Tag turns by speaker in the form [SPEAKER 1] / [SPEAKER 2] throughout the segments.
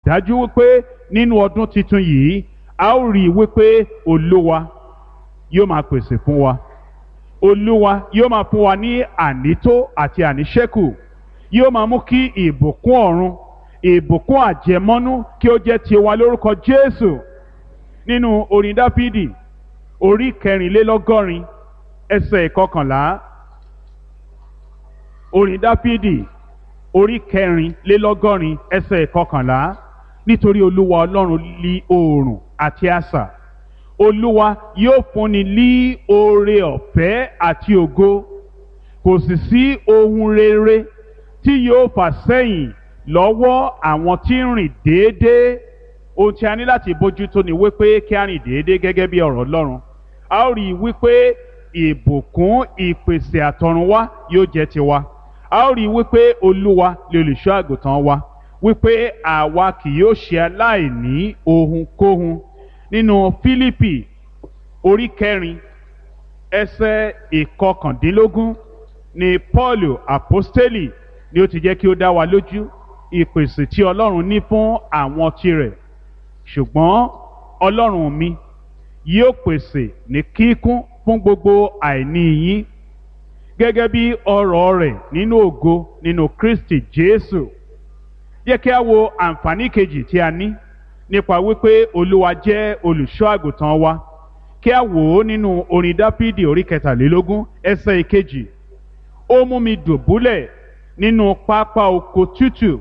[SPEAKER 1] dájú wípé nínú ọdún tuntun yìí a ó rí i wípé Olúwa yóò máa pèsè fún wa. Olúwa yóò máa fún wa ní ànító àti àníṣẹ́kù. Yóò máa mú kí ìbùkún ọ̀run, ìbùkún àjẹmọ́nú kí ó jẹ́ tiwa lórúkọ Jésù. Nínú orin Dáfídì orí kẹrìnlélọ́gọ́rin ẹsẹ̀ ìkọkànlá. Orin Dáfídì orí kẹrìnlélọ́gọ́rin ẹsẹ̀ ìkọkànlá. Nítorí Olúwa Ọlọ́run lí oòrùn àti asà. Olúwa yóò fúnni ní oore ọ̀fẹ́ àti ògo. Kò sì sí ohun rere tí yóò fà sẹ́yìn lọ́wọ́ àwọn tí ń rìn déédéé. Ohun tí a ní láti bójútó ni wípé kí a rìn déédéé gẹ́gẹ́ bí ọ̀rọ̀ Ọlọ́run. A ó rí i wípé ìbùkún ìpèsè àtọ̀runwá yóò jẹ́ tiwa. A ó rí i wípé Olúwa lè olùṣọ́ àgùntàn wa, wípé àwa kì yóò ṣe aláìní ohunkóhun. Nínú Fílípì orí kẹrin ẹsẹ̀ ìkọkàndínlógún ni Pọ́ọ̀lù àpọ́stélì ni ó ti jẹ́ kí ó dá wa lójú ìpèsè tí Ọlọ́run ní fún àwọn tirẹ̀. Ṣùgbọ́n Ọlọ́run mi yóò pèsè ní kíkún fún gbogbo àìní yín gẹ́gẹ́ bí ọrọ̀ rẹ̀ nínú ògo nínú Kristi Jésù. Jẹ́ kí a wo àǹfààní kejì tí a ní nípa wípé Olúwa jẹ́ olùṣọ́ àgùntàn wa. Kí a wò ó nínú orin Dáfídì orí kẹtàlélógún ẹsẹ̀ ìkejì. Ó mú mi dùbúlẹ̀ nínú pápá oko tútù.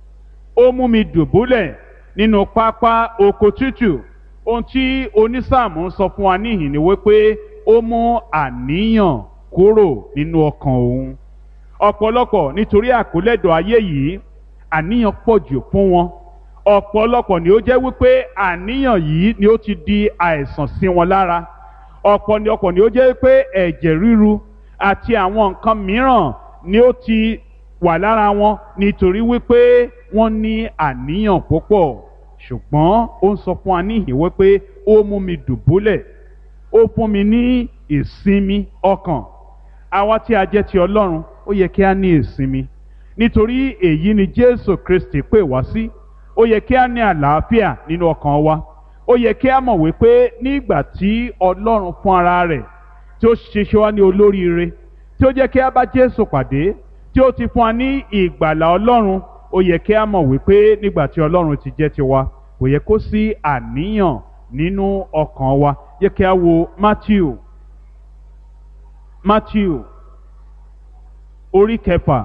[SPEAKER 1] Ó mú mi dùbúlẹ̀ nínú pápá oko tútù. Ohun tí onísáàmù ń sọ fún wa níhìn ni wípé ó mú àníyàn kúrò nínú ọkàn òun. Ọ̀pọ̀lọpọ̀ nítorí àkólẹ́dọ̀ ayé yìí àníyàn pọ̀ jù fún wọn. Ọ̀pọ̀lọpọ̀ ni ó jẹ́ wípé àníyàn yìí ni ó ti di àìsàn sí wọn lára. Ọ̀pọ̀lọpọ̀ ni ó jẹ́ wípé ẹ̀jẹ̀ ríru àti àwọn nǹkan mìíràn ni ó ti wà lára wọn nítorí wípé wọ́n ní àníyàn púpọ̀. Ṣùgbọ́n ó ń sọ fún wa níhìn wípé ó mú mi dùbúlẹ̀, ó fún mi ní ìsinmi ọkàn. Àwa tí a jẹ́ ti Ọlọ́run ó yẹ kí a ní ìsinmi, nítorí èyí ni Jésù Kristi pè wá sí. Ó yẹ kí a ní àlàáfíà nínú ọkàn wa. Ó yẹ kí a mọ̀ wípé nígbà tí Ọlọ́run fún ara rẹ̀ tí ó ṣe wá ní olóríire, tí ó jẹ́ kí a bá Jésù pàdé, tí ó ti fún wa ní ìgbàlà Ọlọ́run, ó yẹ kí a mọ̀ wípé nígbà tí Ọlọ́run ti jẹ́ tiwa, kò yẹ kó sí àníyàn nínú ọkàn wa. Yẹ kí a wo Mátíù orí kẹfà.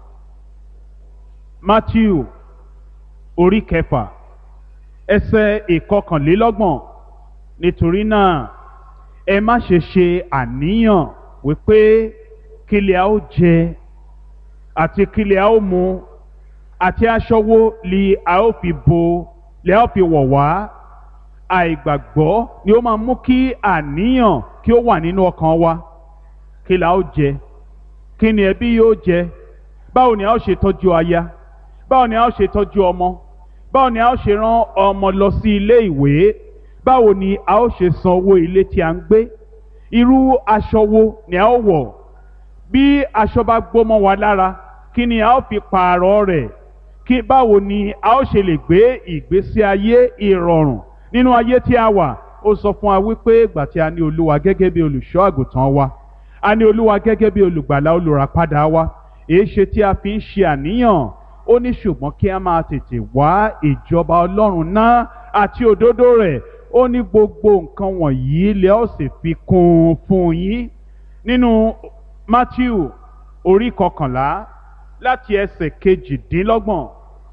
[SPEAKER 1] Mátíù orí kẹfà ẹsẹ̀ ìkọkànlélọ́gbọ̀n. Nítorí náà ẹ má ṣe ṣe àníyàn wípé kí lè a ó jẹ àti kí lè a ó mu àti aṣọ wo lè a ó fi wọ̀ wá. Àìgbàgbọ́ ni ó máa mú kí àníyàn kí ó wà nínú ọkàn wa. Kí la ó jẹ? Kí ni ẹbí yóò jẹ? Báwo ni a ó ṣe tọ́jú aya? Báwo ni a ó ṣe tọ́jú ọmọ? Báwo ni a ó ṣe rán ọmọ lọ sí ilé ìwé? Báwo ni a ó ṣe san owó ilé tí a ń gbé? Irú aṣọ wo ni a ó wọ̀? Bí aṣọ bá gbó mọ́ wa lára, kí ni a ó fi pààrọ̀ rẹ̀? Báwo ni a ó ṣe lè gbé ìgbésí ayé ìrọ̀rùn nínú ayé tí a wà? Ó sọ fún wa wípé ìgbà tí a ní Olúwa gẹ́gẹ́ bí olùṣọ́ àgùntàn wa, a ní Olúwa gẹ́gẹ́ bí olùgbàlà olùràpadà wa, èéṣe tí a fi ń ṣe àníyàn? Ó ní ṣùgbọ́n kí a máa tètè wá ìjọba Ọlọ́run náà àti òdodo rẹ̀. Ó ní gbogbo nǹkan wọ̀nyí lẹ ó sì fi kún un fún yín. Nínú Mátíù orí kọkànlá láti ẹsẹ̀ kejìdínlọ́gbọ̀n.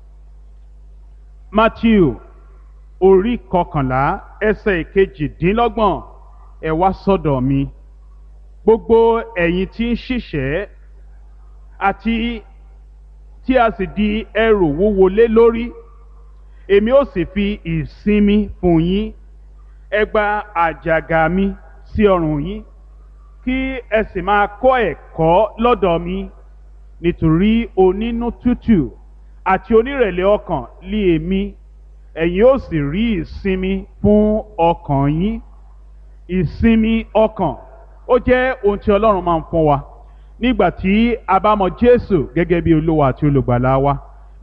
[SPEAKER 1] Mátíù orí kọkànlá ẹsẹ̀ kejìdínlọ́gbọ̀n. Ẹ wá sọ́dọ̀ mi, gbogbo ẹ̀yin tí ń ṣiṣẹ́ àti tí a sì di ẹrù wúwo lé lórí, èmi ó sì fi ìsinmi fún yín. Ẹ gba àjàgà mi sí ọrùn yín, kí ẹ sì máa kọ́ ẹ̀kọ́ lọ́dọ̀ mi, nítorí onínú tútù àti onírẹ̀lẹ̀ ọkàn lé èmi, ẹ̀yin ó sì rí ìsinmi fún ọkàn yín. Ìsinmi ọkàn ó jẹ́ ohun tí Ọlọ́run máa ń fún wa nígbà tí a bá mọ Jésù gẹ́gẹ́ bí Olúwa àti olùgbàlà wa,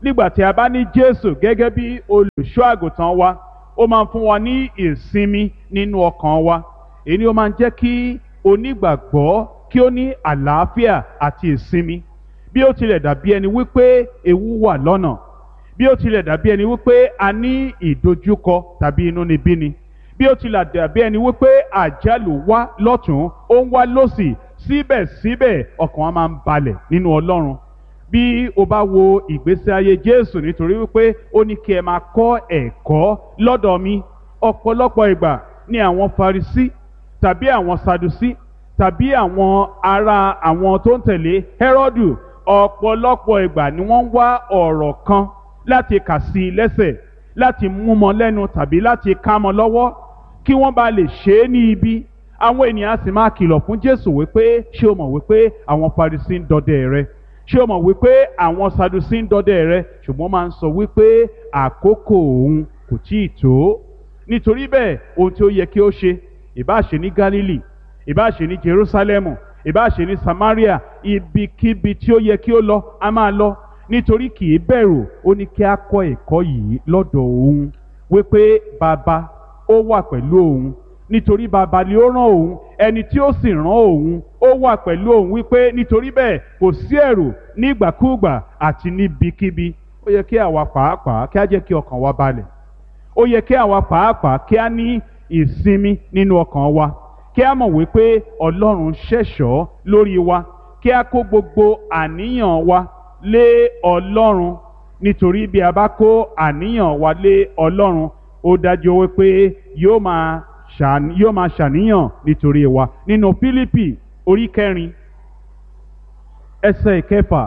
[SPEAKER 1] nígbà tí a bá ní Jésù gẹ́gẹ́ bí olùṣọ́ àgùntàn wa, ó máa ń fún wa ní ìsinmi nínú ọkàn wa. Èyí ni ó máa ń jẹ́ kí onígbàgbọ́ kí ó ní àlàáfíà àti ìsinmi. Bí ó tilẹ̀ dàbí ẹni wípé ewu wà lọ́nà, bí ó tilẹ̀ dàbí ẹni wípé a ní ìdojúkọ tàbí inúnibíni, bí ó tilẹ̀ dàbí ẹni wípé àjálù wá lọ́tún ó ń wá lósì, síbẹ̀síbẹ̀ ọkàn wa máa ń balẹ̀ nínú Ọlọ́run. Bí o bá wo ìgbésí ayé Jésù, nítorí wípé ó ní kí ẹ máa kọ́ ẹ̀kọ́ lọ́dọ̀ mi, ọ̀pọ̀lọpọ̀ ìgbà ni àwọn Farisí tàbí àwọn Sadusí tàbí àwọn tó ń tẹ̀lé Hẹ́rọ́dù, ọ̀pọ̀lọpọ̀ ìgbà ni wọ́n ń wá ọ̀rọ̀ kan láti kà sí i lẹ́sẹ̀, láti mú mọ́ lẹ́nu tàbí láti ká mọ́ lọ́wọ́ kí wọ́n bá lè ṣe é ní ibi. Àwọn ènìyàn sì máa kìlọ̀ fún Jésù wípé ṣé o mọ̀ wípé àwọn Farisí ń dọdẹ rẹ, ṣé o mọ̀ wípé àwọn Sadusí ń dọdẹ rẹ, ṣùgbọ́n máa ń sọ wípé àkókò òun kò tíì tó. Nítorí bẹ́ẹ̀ ohun tí ó yẹ kí ó ṣe, ìbá ṣe ní Gálílì, ìbá ṣe ní Jerúsálẹ́mù, ìbá ṣe ní Samaria, ibikíbi tí ó yẹ kí ó lọ a máa lọ, nítorí kì í bẹ̀rù. Ó ní kí a kọ́ ẹ̀kọ́ yìí lọ́dọ̀ òun wípé bàbá ó wà pẹ̀lú òun, nítorí bàbá ni ó rán òun, ẹni tí ó sì rán òun ó wà pẹ̀lú òun, wípé nítorí bẹ́ẹ̀ kò sí ẹ̀rù nígbàkúùgbà àti níbikíbi. Ó yẹ kí àwa pàápàá kí a jẹ́ kí ọkàn wa balẹ̀. Ó yẹ kí àwa pàápàá kí a ní ìsinmi nínú ọkàn wa, kí a mọ̀ wípé Ọlọ́run ṣẹ̀ṣọ́ lórí wa, kí a kó gbogbo àníyàn wa lé Ọlọ́run, nítorí bí a bá kó àníyàn wa lé Ọlọ́run, ó dájú wípé yóò máa ṣàníyàn nítorí wa. Nínú Fílípì orí 4 ẹsẹ̀ 6,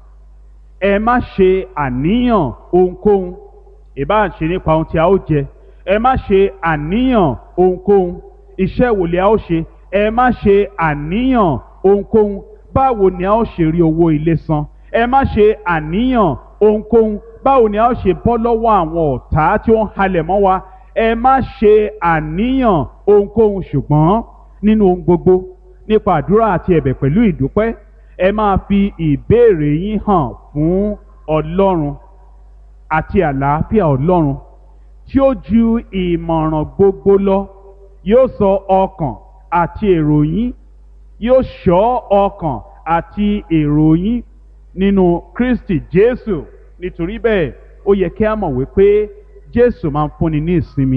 [SPEAKER 1] ẹ má ṣe àníyàn ohunkóhun, ìbá ṣe nípa ohun tí a ó jẹ, ẹ má ṣe àníyàn ohunkóhun iṣẹ́ wo ni a ó ṣe, ẹ má ṣe àníyàn ohunkóhun báwo ni a ó ṣe rí owó ilé san, ẹ má ṣe àníyàn ohunkóhun báwo ni a ó ṣe bọ́ lọ́wọ́ àwọn ọ̀tá tí ó ń halẹ̀ mọ́ wa, ẹ má ṣe àníyàn ohunkóhun, ṣùgbọ́n nínú ohun gbogbo nípa àdúrà àti ẹ̀bẹ̀ pẹ̀lú ìdúpẹ́ ẹ máa fi ìbéèrè yín hàn fún Ọlọ́run, àti àlàáfíà Ọlọ́run tí ó ju ìmọ̀ràn gbogbo lọ yóò sọ ọkàn àti èrò yín, yóò ṣọ́ ọkàn àti èrò yín nínú Kristi Jésù. Nítorí bẹ́ẹ̀ ó yẹ kí a mọ̀ wípé Jésù máa ń fúnni ní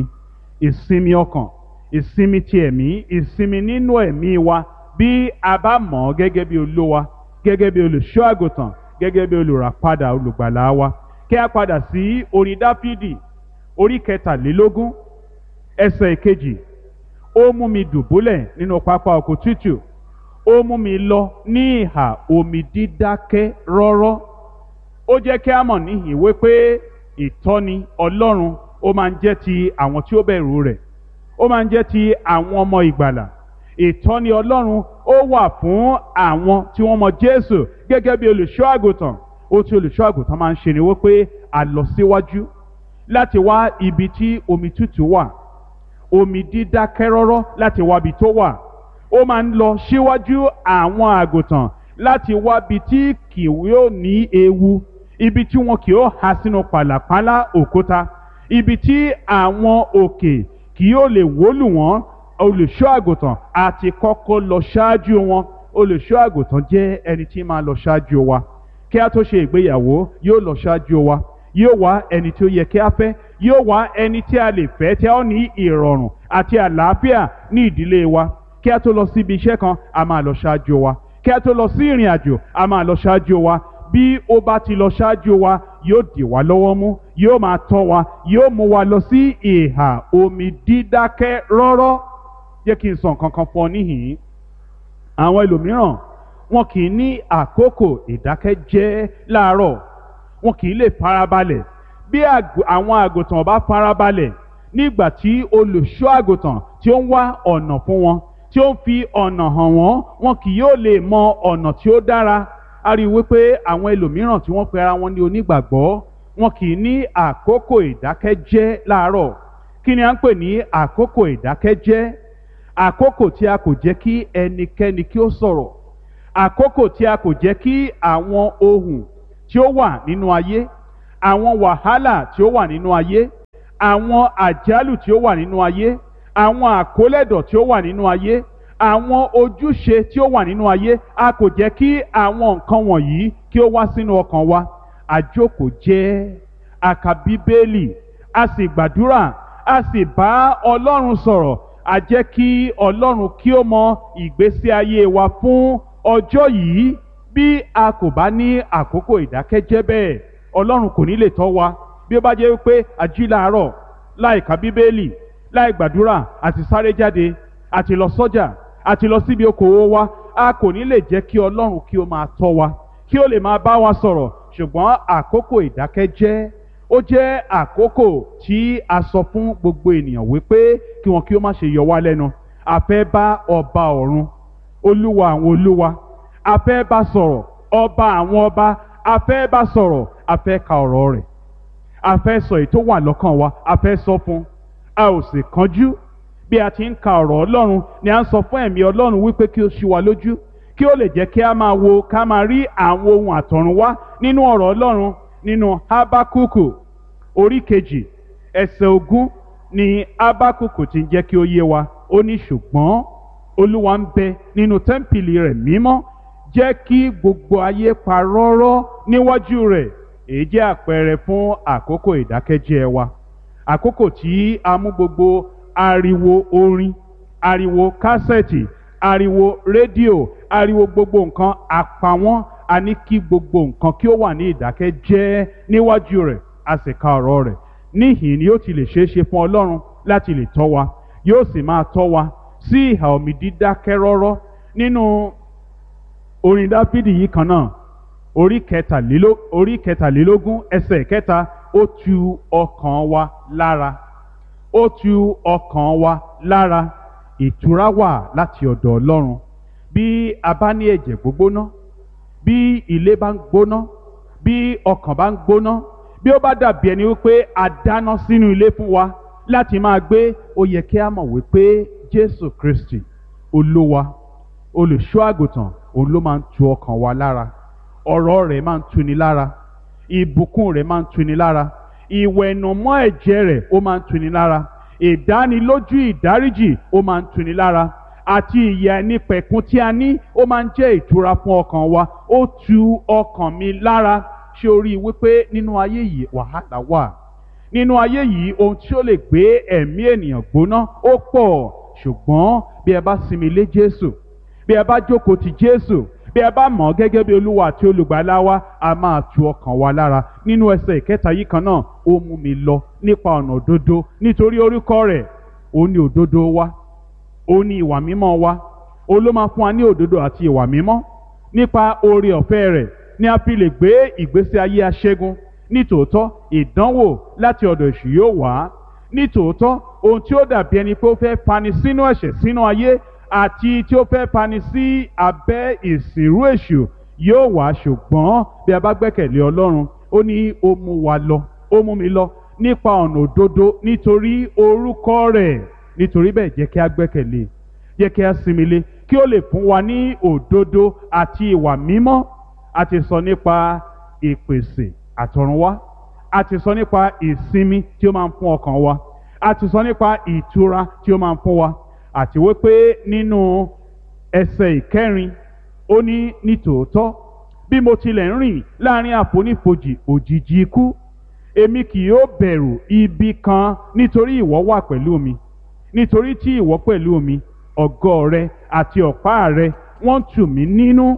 [SPEAKER 1] ìsinmi ọkàn, ìsinmi ti ẹ̀mí, ìsinmi nínú ẹ̀mí wa bí a bá mọ̀ ọ́ gẹ́gẹ́ bí Olúwa, gẹ́gẹ́ bí olùṣọ́ àgùntàn, gẹ́gẹ́ bí olùràpadà olùgbàlà wa. Kí a padà sí orin Dáfídì orí 23 ẹsẹ̀ 2. Ó mú mi dùbúlẹ̀ nínú pápá oko tútù, ó mú mi lọ ní ìhà omi dídákẹ́ rọ́rọ́. Ó jẹ́ kí a mọ̀ níhìn wípé ìtọ́ni Ọlọ́run ó máa ń jẹ́ ti àwọn tí ó bẹ̀rù rẹ̀, ó máa ń jẹ́ ti àwọn ọmọ ìgbàlà. Ìtọ́ni Ọlọ́run ó wà fún àwọn tí wọ́n mọ Jésù gẹ́gẹ́ bí olùṣọ́ àgùntàn. Ó tí olùṣọ́ àgùntàn máa ń ṣe ni wípé a lọ síwájú láti wá ibi tí omi tútù wà, omi dídákẹ́ rọ́rọ́ láti wá ibi tó wà. Ó máa ń lọ síwájú àwọn àgùntàn láti wá ibi tí kì yóò ní ewu, ibi tí wọn kì yóò há sínú pàlàpálá òkúta, ibi tí àwọn òkè kì yóò lè wólù wọ́n. Olùṣọ́ àgùntàn àti kọ́kọ́ lọ ṣáájú wọn. Olùṣọ́ àgùntàn jẹ́ ẹni tí máa lọ ṣáájú wa. Kí a tó ṣe ìgbéyàwó yóò lọ ṣáájú wa, yóò wá ẹni tí ó yẹ kí a fẹ́, yóò wá ẹni tí a lè fẹ́ tí a ó ní ìrọ̀rùn àti àlàáfíà ní ìdílé wa. Kí a tó lọ sí ibi iṣẹ́ kan a máa lọ ṣáájú wa, kí a tó lọ sí ìrìn àjò a máa lọ ṣáájú wa. Bí ó bá ti lọ ṣáájú wa yóò dì wá lọ́wọ́ mú, yóò máa tọ́ wa, yóò mú wa lọ sí ìhà omi dídákẹ́ rọ́rọ́. Jẹ́ kí n sọ nǹkan kan fún ọ níhìn-ín. Àwọn ẹlòmíràn wọn kì í ní àkókò ìdákẹ́jẹ́ láàárọ̀, wọn kì í lè farabalẹ̀. Bí àwọn àgùntàn bá farabalẹ̀ nígbà tí olùṣọ́ àgùntàn tí ó ń wá ọ̀nà fún wọn, tí ó ń fi ọ̀nà hàn wọ́n, wọn kì yóò lè mọ ọ̀nà tí ó dára. A rí i wípé àwọn ẹlòmíràn tí wọ́n pe ara wọn ní onígbàgbọ́, wọn kì í ní àkókò ìdákẹ́jẹ́ láàárọ̀. Kí ni à ń pè ní àkókò ìdákẹ́jẹ́? Àkókò tí a kò jẹ́ kí ẹnikẹ́ni kí ó sọ̀rọ̀, àkókò tí a kò jẹ́ kí àwọn ohun tí ó wà nínú ayé, àwọn wàhálà tí ó wà nínú ayé, àwọn àjálù tí ó wà nínú ayé, àwọn àkólẹ̀dọ̀ tí ó wà nínú ayé, àwọn ojúṣe tí ó wà nínú ayé, a kò jẹ́ kí àwọn nǹkan wọ̀nyí kí ó wá sínú ọkàn wa. A jókòó jẹ́, a ka bíbélì, a sì gbàdúrà, a sì bá Ọlọ́run sọ̀rọ̀. A jẹ́ kí Ọlọ́run kí ó mọ ìgbésí ayé wa fún ọjọ́ yìí. Bí a kò bá ní àkókò ìdákẹ́jẹ́ bẹ́ẹ̀, Ọlọ́run kò ní lè tọ́ wa. Bí ó bá jẹ́ wípé a jí láàárọ̀ láì ka bíbélì, láì gbàdúrà, àti sáré jáde, àti lọ sọ́jà, àti lọ síbi okòwò wa, a kò ní lè jẹ́ kí Ọlọ́run kí ó máa tọ́ wa, kí ó lè máa bá wa sọ̀rọ̀. Ṣùgbọ́n àkókò ìdákẹ́jẹ́, ó jẹ́ àkókò tí a sọ fún gbogbo ènìyàn wípé kí wọn kí ó má ṣe yọ wá lẹ́nu. A fẹ́ bá ọba ọ̀run, olúwa àwọn olúwa, a fẹ́ bá sọ̀rọ̀, ọba àwọn ọba, a fẹ́ bá sọ̀rọ̀, a fẹ́ ka ọ̀rọ̀ rẹ̀, a fẹ́ sọ èyí tó wà lọ́kàn wa, a fẹ́ sọ fún. A ò sì kánjú. Bí a ti ń ka ọ̀rọ̀ Ọlọ́run ni a ń sọ fún ẹ̀mí Ọlọ́run wípé kí ó ṣí wa lójú, kí ó lè jẹ́ kí a máa wo, ká máa rí àwọn ohun àtọ̀runwá nínú ọ̀rọ̀ Ọlọ́run. Nínú Hábákùkù orí 2 ẹsẹ̀ 20 ni Hábákùkù ti ń jẹ́ kí ó yé wa. Ó ní ṣùgbọ́n Olúwa ń bẹ nínú tẹ́ḿpìlì rẹ̀ mímọ́, jẹ́ kí gbogbo ayé pa rọ́rọ́ níwájú rẹ̀. Èyí jẹ́ àpẹẹrẹ fún àkókò ìdákẹ́jẹ́ wa. Àkókò tí a mú gbogbo ariwo orin, ariwo kásẹ̀tì, ariwo rédíò, ariwo gbogbo nǹkan àpawọ́n. A ní kí gbogbo nǹkan kí ó wà ní ìdákẹ́jẹ́ níwájú rẹ̀, a sì ka ọ̀rọ̀ rẹ̀. Níhìn ni yóò ti lè ṣeé ṣe fún Ọlọ́run láti lè tọ́ wa, yóò sì máa tọ́ wa sí ìhà omi dídákẹ́ rọ́rọ́. Nínú orin Dáfídì yìí kan náà, orí 23 ẹsẹ̀ 3, ó tu ọkàn wa lára, ó tu ọkàn wa lára. Ìtura wà láti ọ̀dọ̀ Ọlọ́run. Bí a bá ní ẹ̀jẹ̀ gbógbóná, bí ilé bá ń gbóná, bí ọkàn bá ń gbóná, bí ó bá dàbí ẹni wípé a dáná sínú ilé fún wa láti máa gbé, ó yẹ kí a mọ̀ wípé Jésù Kristi Olúwa, olùṣọ́ àgùntàn, òun ló máa ń tu ọkàn wa lára. Ọ̀rọ̀ rẹ̀ máa ń tuni lára, ìbùkún rẹ̀ máa ń tuni lára, ìwẹ̀nùmọ́ ẹ̀jẹ̀ rẹ̀ ó máa ń tuni lára, ìdánilójú ìdáríjì ó máa ń tuni lára, àti ìyè àìnípẹ̀kun tí a ní ó máa ń jẹ́ ìtura fún ọkàn wa. Ó tu ọkàn mi lára. Ṣé o rí i wípé nínú ayé yìí wàhálà wà? Nínú ayé yìí ohun tí ó lè gbé ẹ̀mí ènìyàn gbóná ó pọ̀. Ṣùgbọ́n bí ẹ bá sinmi lé Jésù, bí ẹ bá jókòó ti Jésù, bí ẹ bá mọ̀ ọ́ gẹ́gẹ́ bí Olúwa àti olùgbàlà wa, a máa tu ọkàn wa lára. Nínú ẹsẹ̀ 3 yìí kan náà, ó mú mi lọ nípa ọ̀nà òdodo nítorí orúkọ rẹ̀. Ó ní òdodo wa, ó ní ìwà mímọ́ wa, ó ló máa fún wa ní òdodo àti ìwà mímọ́. Nípa oore ọ̀fẹ́ rẹ̀ ni a fi lè gbé ìgbésí ayé aṣẹ́gun. Nítòótọ́ ìdánwò láti ọ̀dọ̀ èṣù yóò wá. Nítòótọ́ ohun tí ó dàbí ẹni pé ó fẹ́ fani sínú ẹ̀ṣẹ̀ sínú ayé, àti tí ó fẹ́ fani sí abẹ́ ìsìnrú èṣù yóò wá. Ṣùgbọ́n bí a bá gbẹ́kẹ̀lé Ọlọ́run, ó ní ó mú wa lọ, ó mú mi lọ nípa ọ̀nà òdodo nítorí orúkọ rẹ̀. Nítorí bẹ́ẹ̀ jẹ́ kí a gbẹ́kẹ̀lé, jẹ́ kí a sinmi lé, kí ó lè fún wa ní òdodo àti ìwà mímọ́. A ti sọ nípa ìpèsè àtọ̀runwá, a ti sọ nípa ìsinmi tí ó máa ń fún ọkàn wa, a ti sọ nípa ìtura tí ó máa ń fún wa. Àti wípé nínú ẹsẹ̀ 4 ó ní nítòótọ́ bí mo tilẹ̀ ń rìn láàrin àfonífojì òjìji ikú, èmi kì yóò bẹ̀rù ibi kan, nítorí ìwọ wà pẹ̀lú mi. Nítorí tí ìwọ pẹ̀lú mi, ọ̀gọ́ rẹ àti ọ̀pá rẹ wọ́n tù mí nínú.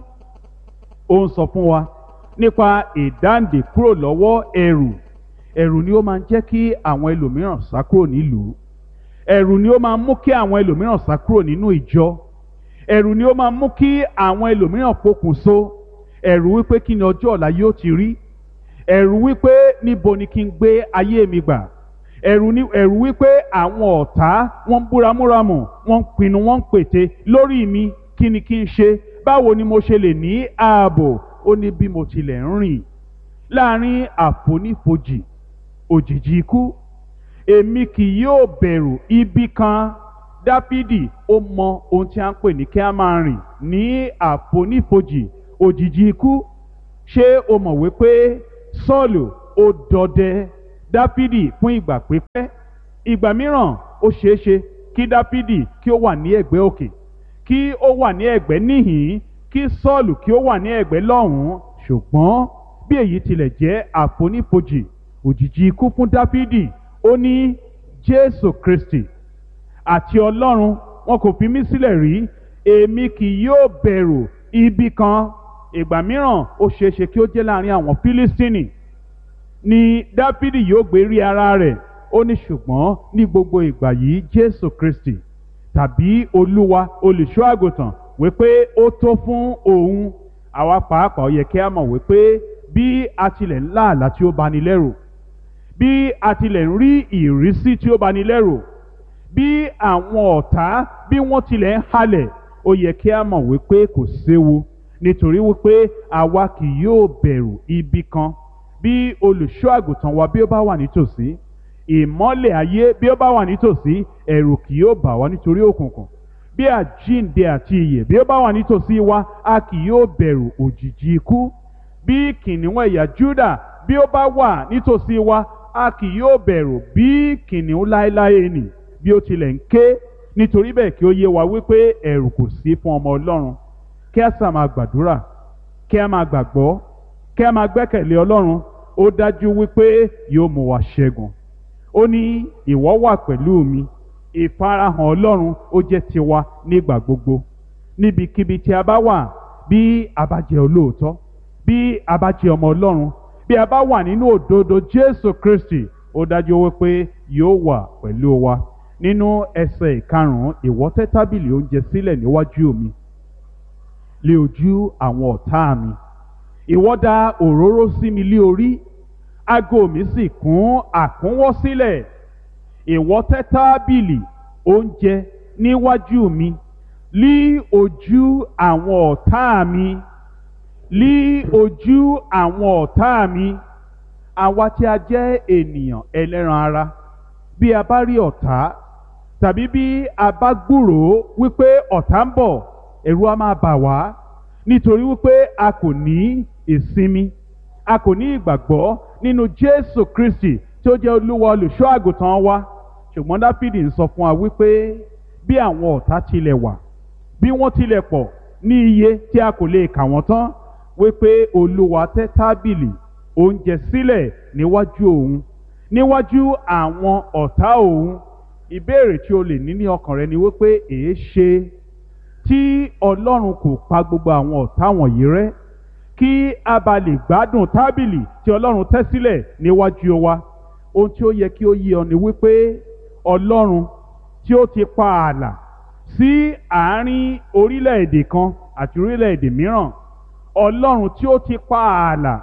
[SPEAKER 1] Ó ń sọ fún wa nípa ìdáǹdè kúrò lọ́wọ́ ẹ̀rù. Ẹ̀rù ni ó máa ń jẹ́ kí àwọn ẹlòmíràn sá kúrò nílùú. Ẹ̀rù ni ó máa ń mú kí àwọn ẹlòmíràn sá kúrò nínú ìjọ. Ẹ̀rù ni ó máa ń mú kí àwọn ẹlòmíràn pokùnso. Ẹ̀rù wípé kí ni ọjọ́ ọ̀la yóò ti rí. Ẹ̀rù wípé níbo ni kí n gbé ayé mi gbà. Ẹ̀rù wípé àwọn ọ̀tá wọ́n ń búramúramù, wọ́n ń pinnu, wọ́n ń pète lórí mi. Kí ni kí n ṣe? Báwo ni mo ṣe lè ní ààbò? Ó ní bí mo tilẹ̀ ń rìn láàrin àfonífojì òjìji ikú, èmi kì yóò bẹ̀rù ibi kan. Dáfídì ó mọ ohun tí a ń pè ní kí a máa rìn ní àfonífojì òjìji ikú. Ṣé o mọ̀ wípé Sọ́ọ̀lù ó dọdẹ Dáfídì fún ìgbà pípẹ́. Ìgbà mìíràn ó ṣeéṣe kí Dáfídì kí ó wà ní ẹ̀gbẹ́ òkè, kí ó wà ní ẹ̀gbẹ́ níhìn, kí Sọ́ọ̀lù kí ó wà ní ẹ̀gbẹ́ lọ́hùn-ún. Ṣùgbọ́n bí èyí tilẹ̀ jẹ́ àfonífojì òjìji ikú fún Dáfídì, ó ní Jésù Kristi àti Ọlọ́run wọn kò fi mí sílẹ̀ rí, èmi kì yóò bẹ̀rù ibi kan. Ìgbà mìíràn ó ṣeéṣe kí ó jẹ́ láàrin àwọn Fílístínì ni Dáfídì yóò gbé rí ara rẹ̀. Ó ní ṣùgbọ́n ní gbogbo ìgbà yìí Jésù Kristi tàbí Olúwa olùṣọ́ àgùntàn wípé ó tó fún òun. Àwa pàápàá ó yẹ kí a mọ̀ wípé bí a tilẹ̀ ń lá àlá tí ó bani lẹ́rù, bí a tilẹ̀ ń rí ìrísí tí ó bani lẹ́rù, bí àwọn ọ̀tá bí wọ́n tilẹ̀ ń halẹ̀, ó yẹ kí a mọ̀ wípé kò séwu, nítorí wípé àwa kì yóò bẹ̀rù ibi kan. Bí olùṣọ́ àgùntàn wa bí ó bá wà nítòsí, ìmọ́lẹ̀ ayé bí ó bá wà nítòsí, ẹ̀rù kì yóò bà wá nítorí òkùnkùn. Bí àjíǹde àti ìyè bí ó bá wà nítòsí wa, a kì yóò bẹ̀rù òjìji ikú. Bí kìnìún ẹ̀yà Júdà bí ó bá wà nítòsí wa, a kì yóò bẹ̀rù bí kìnìún láéláé nì bí ó tilẹ̀ ń ké. Nítorí bẹ́ẹ̀ kí ó yé wa wípé ẹ̀rù kò sí fún ọmọ Ọlọ́run. Kí a sà máa gbàdúrà, kí a máa gbàgbọ́, kí a máa gbẹ́kẹ̀lé Ọlọ́run. Ó dájú wípé yóò mú wa ṣẹ́gun. Ó ní ìwọ wà pẹ̀lú mi. Ìfarahàn Ọlọ́run ó jẹ́ tiwa nígbà gbogbo. Níbikíbi tí a bá wà, bí a bá jẹ́ olóòótọ́, bí a bá jẹ́ ọmọ Ọlọ́run, bí a bá wà nínú òdodo Jésù Kristi, ó dájú wípé yóò wà pẹ̀lú wa. Nínú ẹsẹ̀ 5, ìwọ tẹ́ tábìlì oúnjẹ sílẹ̀ níwájú mi lé ojú àwọn ọ̀tá mi. Ìwọ dà òróró sí mi lé orí, ago mi sì kún àkúnwọ́ sílẹ̀. Ìwọ tẹ́ tábìlì oúnjẹ níwájú mi lí ojú àwọn ọ̀tá mi, lí ojú àwọn ọ̀tá mi. Àwa tí a jẹ́ ènìyàn ẹlẹ́ran ara, bí a bá rí ọ̀tá tàbí bí a bá gbúròó wípé ọ̀tá ń bọ̀, ẹ̀rù á máa bà wá, nítorí wípé a kò ní ìsinmi, a kò ní ìgbàgbọ́ nínú Jésù Kristi tí ó jẹ́ Olúwa olùṣọ́ àgùntàn wa. Ṣùgbọ́n Dáfídì ń sọ fún wa wípé bí àwọn ọ̀tá tilẹ̀ wà, bí wọ́n tilẹ̀ pọ̀ ní iye tí a kò lè kà wọ́n tán, wípé Olúwa tẹ́ tábìlì oúnjẹ sílẹ̀ níwájú òun, níwájú àwọn ọ̀tá òun. Ìbéèrè tí o lè ní ọkàn rẹ ni wípé èé ṣe tí Ọlọ́run kò pa gbogbo àwọn ọ̀tá wọ̀nyí rẹ́, kí a bá lè gbádùn tábìlì tí Ọlọ́run tẹ́ sílẹ̀ níwájú wa. Ohun tí ó yẹ kí ó yé ọ ni wípé Ọlọ́run tí ó ti pa ààlà sí àárín orílẹ̀-èdè kan àti orílẹ̀-èdè mìíràn, Ọlọ́run tí ó ti pa ààlà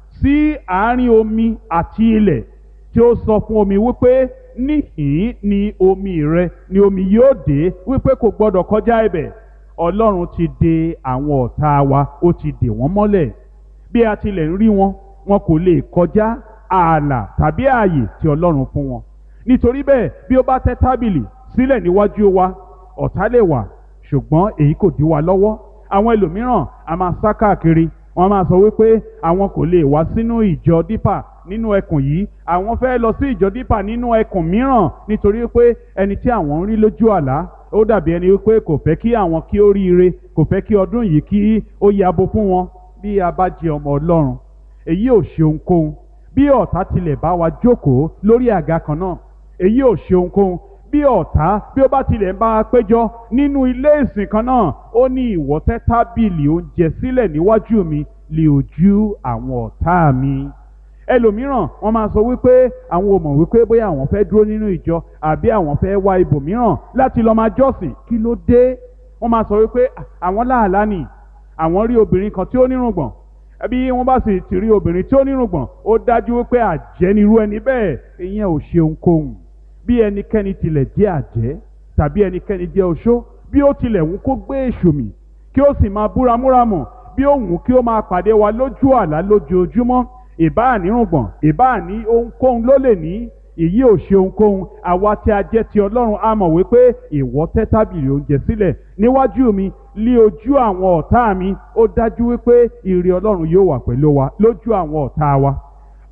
[SPEAKER 1] sí àárín omi àti ilẹ̀, tí ó sọ fún omi wípé níhìn ni omi rẹ ni omi yóò dé, wípé kò gbọdọ̀ kọjá ibẹ̀. Ọlọ́run ti dè àwọn ọ̀tá wa, ó ti dè wọ́n mọ́lẹ̀. Bí a tilẹ̀ ń rí wọn, wọn kò lè kọjá ààlà tàbí ààyè tí Ọlọ́run fún wọn. Nítorí bẹ́ẹ̀ bí ó bá tẹ́ tábìlì sílẹ̀ níwájú wa, ọ̀tá lè wà, ṣùgbọ́n èyí kò dí wa lọ́wọ́. Àwọn ẹlòmíràn a máa sá káàkiri, wọ́n máa sọ wípé àwọn kò lè wá sínú ìjọ dípà nínú ẹkùn yìí, àwọn fẹ́ lọ sí ìjọ dípà nínú ẹkùn mìíràn, nítorí pé ẹni tí àwọn ń rí lójú àlá ó dàbí ẹni wípé kò fẹ́ kí àwọn kí ó ríire, kò fẹ́ kí ọdún yìí kí ó yabo fún wọn. Bí a bá jẹ́ ọmọ Ọlọ́run, èyí ò ṣe ohunkóhun. Bí ọ̀tá tilẹ̀ bá wa jókòó lórí àga kan náà, èyí ò ṣe ohunkóhun. Bí ọ̀tá bí ó bá tilẹ̀ ń bá a péjọ nínú ilé ìsìn kan náà, ó ní ìwọ tẹ́ tábìlì oúnjẹ sílẹ̀ níwájú mi lé ojú àwọn ọ̀tá mi. Ẹlòmíràn wọ́n máa sọ wípé àwọn ò mọ̀ wípé bóyá àwọn fẹ́ dúró nínú ìjọ àbí àwọn fẹ́ wá ibòmíràn láti lọ máa jọ́sìn. Kí ló dé? Wọ́n máa sọ wípé àwọn láàlá nì, àwọn rí obìnrin kan tí ó nírùngbọ̀n, bí wọ́n bá sì ti rí obìnrin tí ó nírùngbọ̀n, ó dájú wípé àjẹ́ nirú ẹni bẹ́ẹ̀. Ìyẹn ò ṣe ohunkóhun. Bí ẹnikẹ́ni tilẹ̀ jẹ́ àjẹ́ tàbí ẹnikẹ́ni jẹ́ oṣó, bí ó tilẹ̀ wù kó gbé èṣù mì kí ó sì máa búramúramù, bí ó wù kí ó máa pàdé wa lójú àlá lójoojúmọ́, ìbáà nírùngbọ̀n ìbáà ní ohunkóhun ló lè ní, èyí ò ṣe ohunkóhun. Àwa tí a jẹ́ ti Ọlọ́run a mọ̀ wípé ìwọ tẹ́ tábìlì oúnjẹ sílẹ̀ níwájú mi lé ojú àwọn ọ̀tá mi. Ó dájú wípé ìrì Ọlọ́run yóò wà pẹ̀lú wa lójú àwọn ọ̀tá wa.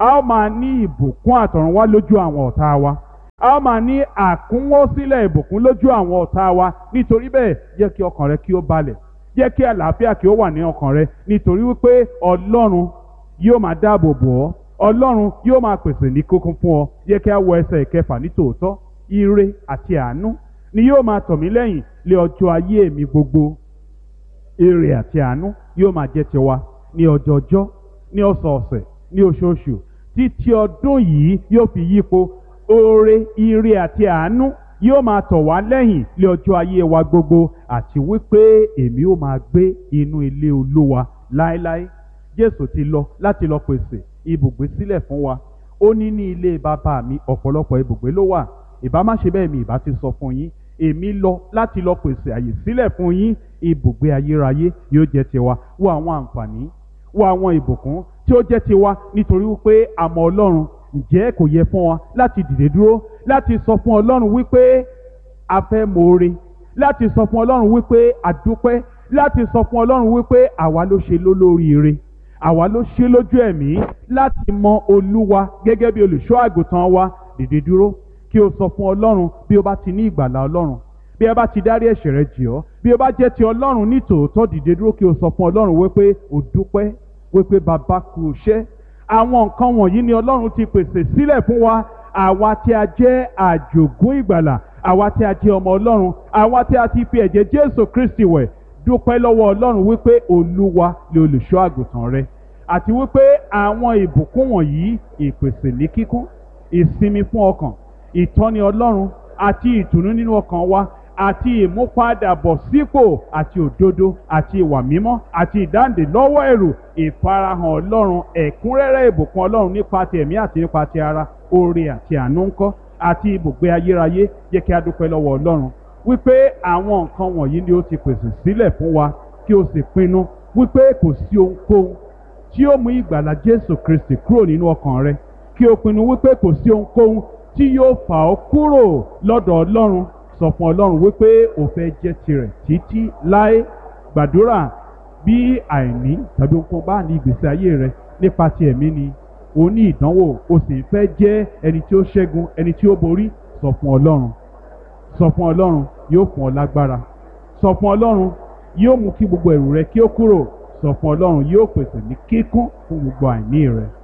[SPEAKER 1] a ó máa ní ìbùkún àtọ̀runwá lójú àwọn ọ̀tá wa, a ó máa ní àkúnwọ́sílẹ̀ ìbùkún lójú àwọn ọ̀tá wa. Nítorí bẹ́ẹ̀, jẹ́ kí ọkàn rẹ kí ó balẹ̀, jẹ́ kí àlàáfíà kí ó wà ní ọkàn rẹ, nítorí wípé Ọlọ́run yóò máa dáàbò bò ọ́, Ọlọ́run yóò máa pèsè ní kókún fún ọ. Jẹ́ kí a wọ ẹsẹ̀ ìkẹfà: nítòótọ́ ire àti àánú ni yóò máa tọ̀ mí lẹ́yìn lé ọjọ́ ayé mi gbogbo. Ire àti àánú yóò máa jẹ́ tiwa ní ọjọọjọ́, ní ọ̀sọ̀ọ̀sẹ̀, ní oṣooṣù, títí ọdún yìí yóò fi yípo. Oore, ire àti àánú yóò máa tọ̀ wá lẹ́yìn lé ọjọ́ ayé wa gbogbo, àti wípé èmi ó máa gbé inú ilé Olúwa láéláé. Jésù ti lọ láti lọ pèsè ibùgbé sílẹ̀ fún wa. Ó ní ilé bàbá mi ọ̀pọ̀lọpọ̀ ibùgbé ló wà. Ìbá má ṣe bẹ́ẹ̀ mi ìbá ti sọ fún yín. Èmi lọ láti lọ pèsè àyè sílẹ̀ fún yín. Ibùgbé ayérayé yóò jẹ́ tiwa. Wo àwọn àǹfààní, wo àwọn ìbùkún tí ó jẹ́ tiwa nítorí wípé a mọ Ọlọ́run. Ǹjẹ́ kò yẹ fún wa láti dìde dúró láti sọ fún Ọlọ́run wípé a fẹ́ mọ̀ọ́re, láti sọ fún Ọlọ́run wípé a dúpẹ́, láti sọ fún Ọlọ́run wípé àwa ló ṣe lólóríire, àwa ló ṣe lójú ẹ̀mí láti mọ Olúwa gẹ́gẹ́ bí olùṣọ́ àgùntàn wa. Dìde dúró kí o sọ fún Ọlọ́run bí o bá ti ní ìgbàlà Ọlọ́run, bí ẹ bá ti dárí ẹ̀ṣẹ̀ rẹ jì ọ́, bí o bá jẹ́ ti Ọlọ́run ní tòótọ́. Dìde dúró kí o sọ fún Ọlọ́run wípé o dúpẹ́, wípé bàbá kú iṣẹ́. Àwọn nǹkan wọ̀nyí ni Ọlọ́run ti pèsè sílẹ̀ fún wa. Àwa tí a jẹ́ àjògún ìgbàlà, àwa tí a jẹ́ ọmọ Ọlọ́run, àwa tí a ti fi ẹ̀jẹ̀ Jésù Kristi wẹ̀, dúpẹ́ lọ́wọ́ Ọlọ́run wípé Olúwa ni olùṣọ́ àgùntàn rẹ, àti wípé àwọn ìbùkún wọ̀nyí, ìpèsè ní kíkún, ìsinmi fún ọkàn, ìtọ́ni Ọlọ́run àti ìtùnú nínú ọkàn wa, àti ìmúpadàbọ̀sípò àti òdodo àti ìwà mímọ́ àti ìdáǹdè lọ́wọ́ ẹ̀rù, ìfarahàn Ọlọ́run, ẹ̀kúnrẹ́rẹ́ ìbùkún Ọlọ́run nípa ti ẹ̀mí àti nípa ti ara, oore àti àánú ńkọ́, àti ibùgbé ayérayé. Jẹ́ kí a dúpẹ́ lọ́wọ́ Ọlọ́run wípé àwọn nǹkan wọ̀nyí ni ó ti pèsè sílẹ̀ fún wa, kí o sì pinnu wípé kò sí ohunkóhun tí ó mú ìgbàlà Jésù Kristi kúrò nínú ọkàn rẹ, kí o pinnu wípé kò sí ohunkóhun tí yóò fà ọ́ kúrò lọ́dọ̀ Ọlọ́run. Sọ fún Ọlọ́run wípé o fẹ́ jẹ́ tirẹ̀ títí láé. Gbàdúrà bí àìní tàbí ohunkóhun bá ní ìgbésí ayé rẹ nípa ti ẹ̀mí ni, o ní ìdánwò, o sì fẹ́ jẹ́ ẹni tí ó ṣẹ́gun, ẹni tí ó borí. Sọ fún Ọlọ́run, sọ fún Ọlọ́run, yóò fún ọ lágbára. Sọ fún Ọlọ́run, yóò mú kí gbogbo ẹ̀rù rẹ kí ó kúrò. Sọ fún Ọlọ́run, yóò pèsè ní kíkún fún gbogbo àìní rẹ.